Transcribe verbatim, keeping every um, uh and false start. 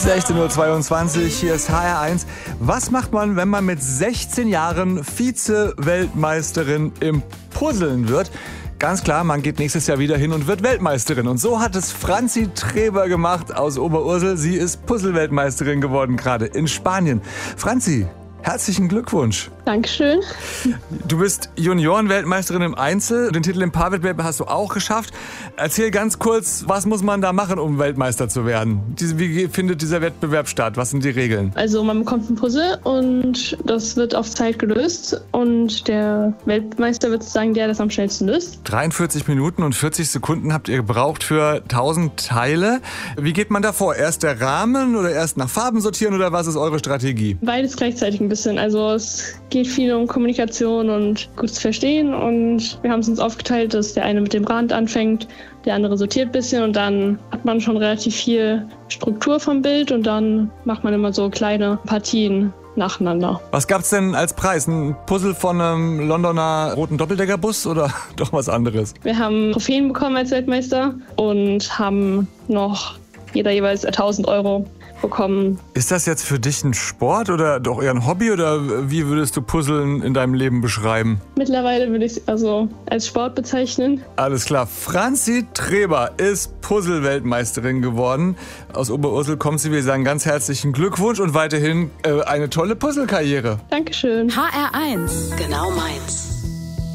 sechzehn Uhr zweiundzwanzig, hier ist H R eins. Was macht man, wenn man mit sechzehn Jahren Vize-Weltmeisterin im Puzzeln wird? Ganz klar, man geht nächstes Jahr wieder hin und wird Weltmeisterin. Und so hat es Franzi Treber gemacht aus Oberursel. Sie ist Puzzle-Weltmeisterin geworden, gerade in Spanien. Franzi, herzlichen Glückwunsch. Dankeschön. Du bist Junioren-Weltmeisterin im Einzel. Den Titel im Paarwettbewerb hast du auch geschafft. Erzähl ganz kurz, was muss man da machen, um Weltmeister zu werden? Wie findet dieser Wettbewerb statt? Was sind die Regeln? Also man bekommt ein Puzzle und das wird auf Zeit gelöst. Und der Weltmeister wird sozusagen der, der das am schnellsten löst. dreiundvierzig Minuten und vierzig Sekunden habt ihr gebraucht für tausend Teile. Wie geht man da vor? Erst der Rahmen oder erst nach Farben sortieren oder was ist eure Strategie? Beides gleichzeitig ein bisschen. Also es geht viel um Kommunikation und gutes Verstehen. Und wir haben es uns aufgeteilt, dass der eine mit dem Rand anfängt, der andere sortiert ein bisschen und dann hat man schon relativ viel Struktur vom Bild und dann macht man immer so kleine Partien nacheinander. Was gab's denn als Preis? Ein Puzzle von einem Londoner roten Doppeldeckerbus oder doch was anderes? Wir haben Trophäen bekommen als Weltmeister und haben noch jeder jeweils tausend Euro bekommen. Ist das jetzt für dich ein Sport oder doch eher ein Hobby oder wie würdest du Puzzeln in deinem Leben beschreiben? Mittlerweile würde ich es also als Sport bezeichnen. Alles klar. Franzi Treber ist Puzzle-Weltmeisterin geworden. Aus Oberursel kommt sie. Wir sagen ganz herzlichen Glückwunsch und weiterhin äh, eine tolle Puzzlekarriere. Dankeschön. H R eins. Genau meins.